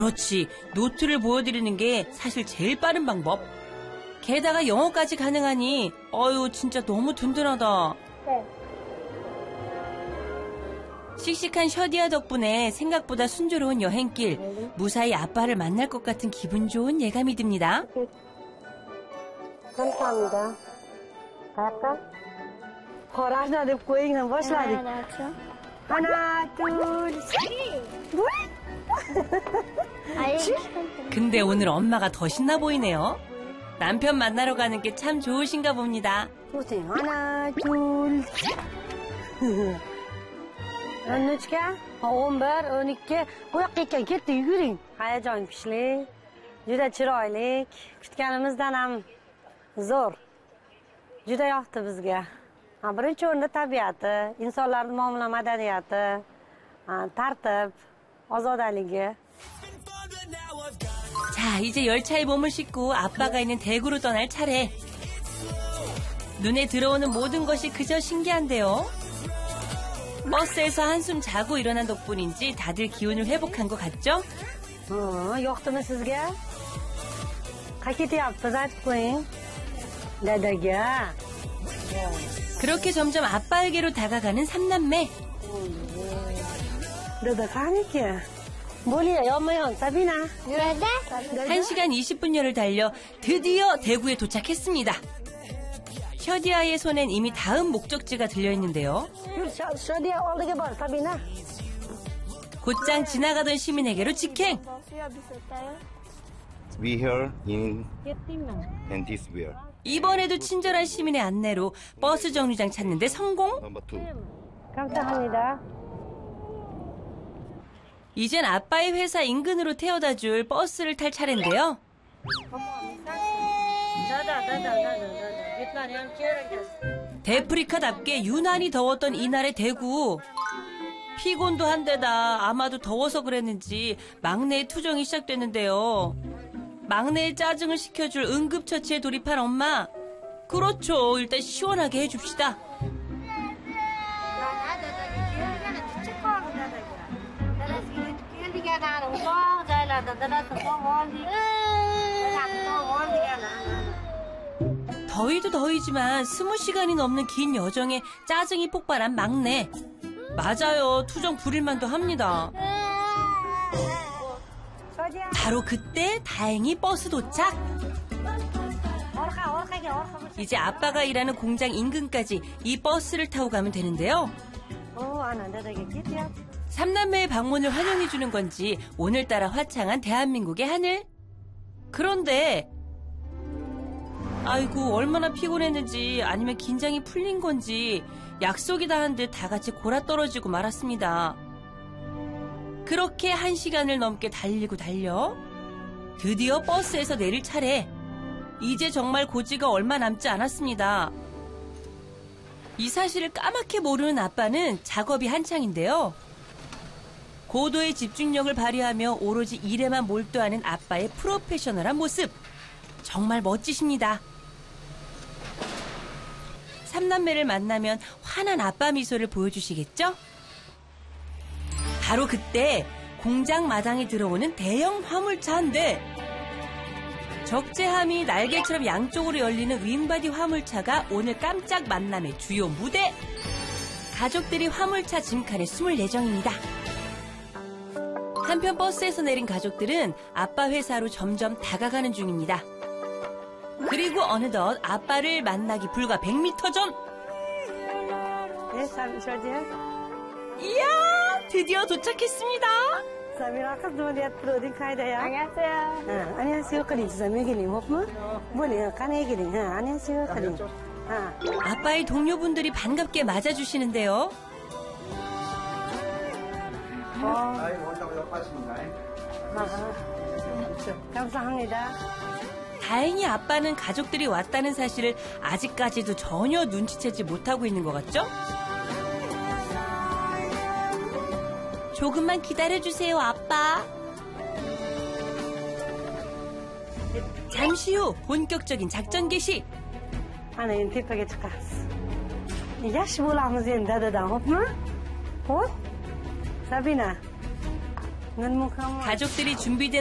그렇지. 노트를 보여드리는 게 사실 제일 빠른 방법. 게다가 영어까지 가능하니 진짜 너무 든든하다. 네. 씩씩한 셔디아 덕분에 생각보다 순조로운 여행길, 무사히 아빠를 만날 것 같은 기분 좋은 예감이 듭니다. 감사합니다. 갈까? 거라나 lep고 있는 멋이라니. 하나, 둘, 셋. 뭐? 근데 오늘 엄마가 더 신나 보이네요. 남편 만나러 가는 게 참 좋으신가 봅니다. 보세요. 하나, 둘, 셋. 13, 11, 12. Bu yoqqa ketdi, yuguring. Hayajon kuchli. Juda chiroyli. Kutganimizdan ham zo'r. Juda yoqdi bizga. Birinchi o'rinda tabiati, insonlarning muomala madaniyati, tartib, ozodaligi. 자, 이제 열차에 몸을 싣고 아빠가 있는 대구로 떠날 차례. 눈에 들어오는 모든 것이 그저 신기한데요. 버스에서 한숨 자고 일어난 덕분인지 다들 기운을 회복한 것 같죠? yoqdimi sizga? Qayerga ketyapmiz aytib qo'ying. Dadaga. 그렇게 점점 아빠에게로 다가가는 삼남매. Dada qaniki? 뭐리야, 연마연, 사비나. 1시간 20분여를 달려 드디어 대구에 도착했습니다. 셔디아의 손엔 이미 다음 목적지가 들려있는데요. 셔디아 올리게 봐, 사비나. 곧장 지나가던 시민에게로 직행. We here in Antiswear. 이번에도 친절한 시민의 안내로 버스 정류장 찾는데 성공. Number 2. 감사합니다. 이젠 아빠의 회사 인근으로 태워다줄 버스를 탈 차례인데요. 데프리카답게 유난히 더웠던 이날의 대구. 피곤도 한데다 아마도 더워서 그랬는지 막내의 투정이 시작됐는데요. 막내의 짜증을 식혀줄 응급처치에 돌입한 엄마. 그렇죠. 일단 시원하게 해줍시다. 더위도 더위지만 20시간이 넘는 긴 여정에 짜증이 폭발한 막내. 맞아요. 투정 부릴만도 합니다. 바로 그때 다행히 버스 도착. 이제 아빠가 일하는 공장 인근까지 이 버스를 타고 가면 되는데요. 삼남매의 방문을 환영해주는 건지 오늘따라 화창한 대한민국의 하늘. 그런데 아이고 얼마나 피곤했는지 아니면 긴장이 풀린 건지 약속이다 한 듯 다 같이 골아떨어지고 말았습니다. 그렇게 1시간을 넘게 달리고 달려 드디어 버스에서 내릴 차례. 이제 정말 고지가 얼마 남지 않았습니다. 이 사실을 까맣게 모르는 아빠는 작업이 한창인데요. 고도의 집중력을 발휘하며 오로지 일에만 몰두하는 아빠의 프로페셔널한 모습. 정말 멋지십니다. 삼남매를 만나면 환한 아빠 미소를 보여주시겠죠? 바로 그때 공장 마당에 들어오는 대형 화물차 한 대. 적재함이 날개처럼 양쪽으로 열리는 윙바디 화물차가 오늘 깜짝 만남의 주요 무대. 가족들이 화물차 짐칸에 숨을 예정입니다. 한편 버스에서 내린 가족들은 아빠 회사로 점점 다가가는 중입니다. 그리고 어느덧 아빠를 만나기 불과 100m 전. 네, 셔디아. 이야, 드디어 도착했습니다. 사비나 qiz nima turuvding qaydaya? Annyeonghaseyo. Annyeonghaseyo qiling, sizlarga keling, xo'pmi? Bo'ling, qanaqa keling? Annyeonghaseyo qiling. 아빠의 동료분들이 반갑게 맞아주시는데요. 감사합니다. 다행히 아빠는 가족들이 왔다는 사실을 아직까지도 전혀 눈치채지 못하고 있는 것 같죠? 조금만 기다려주세요, 아빠. 잠시 후 본격적인 작전 개시. Ana endi tepaga chiqamiz. Yaxshi bo'lamiz endi dadadan, xo'pmi? Xo'p? Sabina. Ngan mo ka mo. 가족들이 준비된